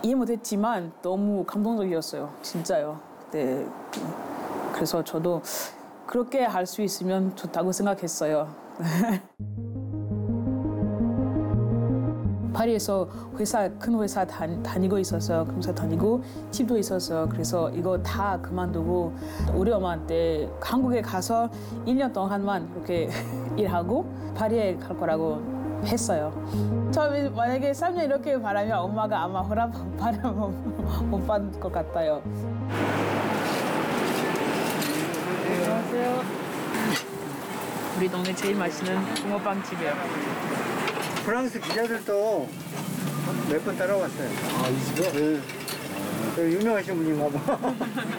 이해 못했지만 너무 감동적이었어요. 진짜요. 네. 그래서 저도 그렇게 할 수 있으면 좋다고 생각했어요. 파리에서 큰 회사 다니고 있었어요. 큰 회사 다니고 집도 있었어요. 그래서 이거 다 그만두고 우리 엄마한테 한국에 가서 1년 동안만 이렇게 일하고 파리에 갈 거라고 했어요. 처음에 만약에 3년 이렇게 바라면 엄마가 아마 허락 못 받을 것 같아요. 안녕하세요. 우리 동네 제일 맛있는 붕어빵집이에요. 프랑스 기자들도 몇 번 따라왔어요. 아, 이 집이요? 네. 유명하신 분인가 봐.